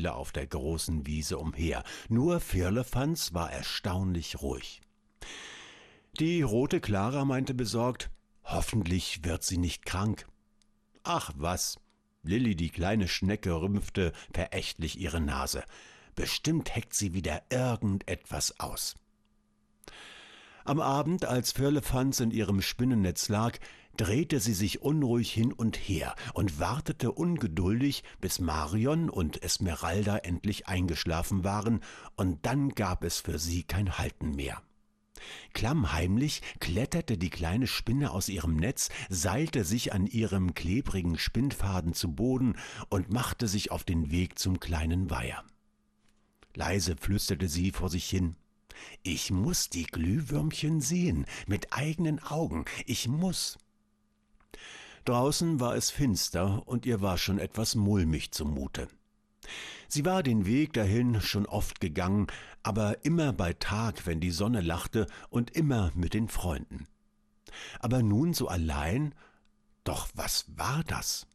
Weile auf der großen Wiese umher. Nur Firlefanz war erstaunlich ruhig. Die rote Klara meinte besorgt, hoffentlich wird sie nicht krank. Ach was, Lilli, die kleine Schnecke, rümpfte verächtlich ihre Nase. Bestimmt heckt sie wieder irgendetwas aus. Am Abend, als Firlefanz in ihrem Spinnennetz lag, drehte sie sich unruhig hin und her und wartete ungeduldig, bis Marion und Esmeralda endlich eingeschlafen waren, und dann gab es für sie kein Halten mehr. Klammheimlich kletterte die kleine Spinne aus ihrem Netz, seilte sich an ihrem klebrigen Spinnfaden zu Boden und machte sich auf den Weg zum kleinen Weiher. Leise flüsterte sie vor sich hin: »Ich muß die Glühwürmchen sehen, mit eigenen Augen, ich muß.« Draußen war es finster und ihr war schon etwas mulmig zumute. Sie war den Weg dahin schon oft gegangen, aber immer bei Tag, wenn die Sonne lachte, und immer mit den Freunden. Aber nun so allein, doch was war das?